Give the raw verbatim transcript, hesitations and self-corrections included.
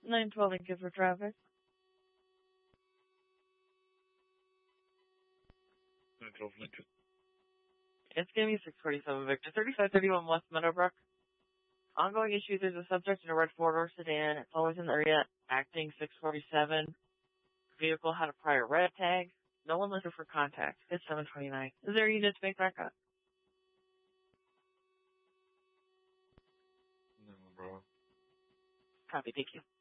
nine twelve Lincoln for traffic. nine twelve Lincoln. It's gonna be six forty-seven Victor. thirty-five thirty-one West Meadowbrook. Ongoing issue, there's a subject in a red four-door sedan. It's always in the area, acting six forty-seven. Vehicle had a prior red tag. No one listed for contact. It's seven twenty-nine. Is there a unit to make back up? No, bro. Copy, thank you.